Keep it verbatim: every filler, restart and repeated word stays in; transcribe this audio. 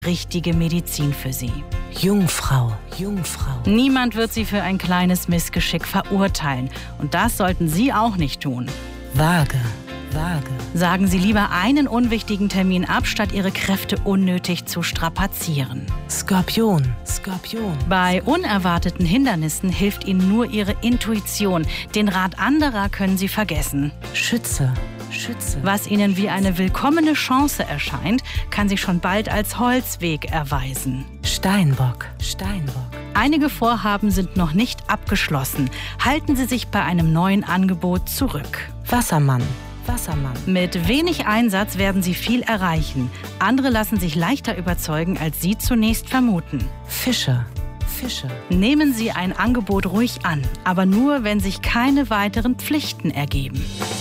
richtige Medizin für Sie. Jungfrau, Jungfrau. Niemand wird Sie für ein kleines Missgeschick verurteilen. Und das sollten Sie auch nicht tun. Waage, Waage. Sagen Sie lieber einen unwichtigen Termin ab, statt Ihre Kräfte unnötig zu strapazieren. Skorpion, Skorpion. Bei unerwarteten Hindernissen hilft Ihnen nur Ihre Intuition. Den Rat anderer können Sie vergessen. Schütze, Schütze. Was Ihnen wie eine willkommene Chance erscheint, kann sich schon bald als Holzweg erweisen. Steinbock, Steinbock. Einige Vorhaben sind noch nicht abgeschlossen. Halten Sie sich bei einem neuen Angebot zurück. Wassermann, Wassermann. Mit wenig Einsatz werden Sie viel erreichen. Andere lassen sich leichter überzeugen, als Sie zunächst vermuten. Fische, Fische. Nehmen Sie ein Angebot ruhig an, aber nur, wenn sich keine weiteren Pflichten ergeben.